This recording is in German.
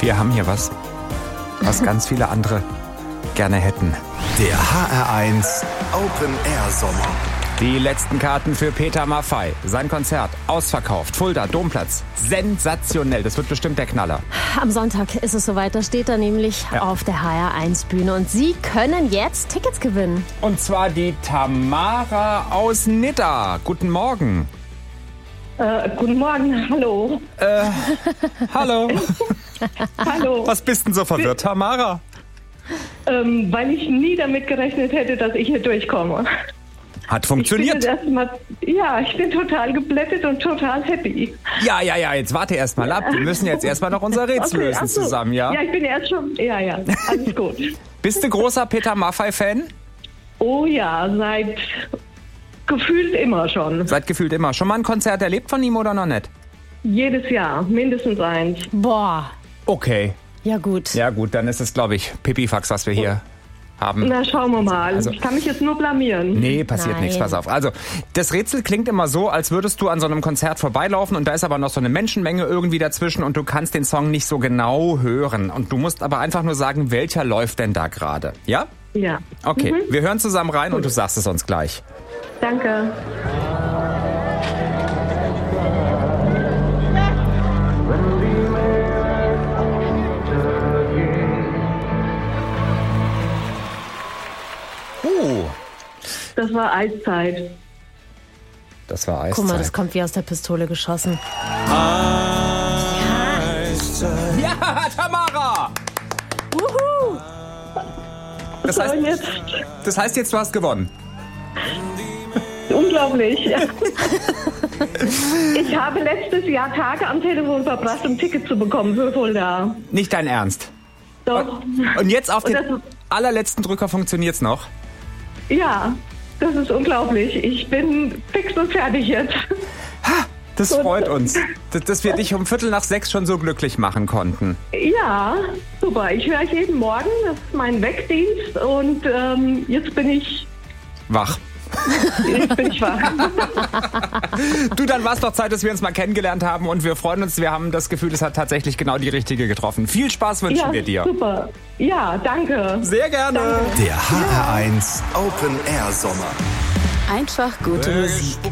Wir haben hier was ganz viele andere gerne hätten. Der HR1 Open Air Sommer. Die letzten Karten für Peter Maffay. Sein Konzert ausverkauft. Fulda, Domplatz. Sensationell. Das wird bestimmt der Knaller. Am Sonntag ist es soweit. Da steht er nämlich auf der HR1-Bühne. Und Sie können jetzt Tickets gewinnen. Und zwar die Tamara aus Nidda. Guten Morgen. Guten Morgen, hallo. Hallo. Hallo. Was bist denn so verwirrt, Tamara? Weil ich nie damit gerechnet hätte, dass ich hier durchkomme. Hat funktioniert. Ich bin total geblättet und total happy. Ja, jetzt warte erst mal ab. Wir müssen jetzt erstmal noch unser Rätsel lösen zusammen, ja? Ja, ich bin erst schon, alles gut. Bist du großer Peter Maffay-Fan? Oh ja, seit gefühlt immer schon. Seit gefühlt immer. Schon mal ein Konzert erlebt von ihm oder noch nicht? Jedes Jahr, mindestens eins. Boah. Okay. Ja gut. Ja gut, dann ist es, glaube ich, Pipifax, was wir hier haben. Na, schauen wir mal. Also, ich kann mich jetzt nur blamieren. Nee, passiert Nein. nichts, pass auf. Also, das Rätsel klingt immer so, als würdest du an so einem Konzert vorbeilaufen und da ist aber noch so eine Menschenmenge irgendwie dazwischen und du kannst den Song nicht so genau hören. Und du musst aber einfach nur sagen, welcher läuft denn da gerade. Ja? Ja. Okay, wir hören zusammen rein und du sagst es uns gleich. Danke. Das war Eiszeit. Das war Eiszeit. Guck mal, das kommt wie aus der Pistole geschossen. Ja, Tamara! Wuhu! Das heißt jetzt, du hast gewonnen. Unglaublich. Ich habe letztes Jahr Tage am Telefon verbracht, um Ticket zu bekommen für Fulda. Nicht dein Ernst. Doch. Und jetzt auf den das ist- allerletzten Drücker funktioniert's noch? Ja, das ist unglaublich. Ich bin fix und fertig jetzt. Das freut uns, dass wir dich um 5:45 schon so glücklich machen konnten. Ja, super. Ich höre euch jeden Morgen. Das ist mein Wegdienst. Und jetzt bin ich Wach. wach. Du, dann war es doch Zeit, dass wir uns mal kennengelernt haben und wir freuen uns. Wir haben das Gefühl, es hat tatsächlich genau die richtige getroffen. Viel Spaß wünschen wir dir. Super. Ja, danke. Sehr gerne. Danke. Der HR1 Open Air Sommer. Einfach gute Musik.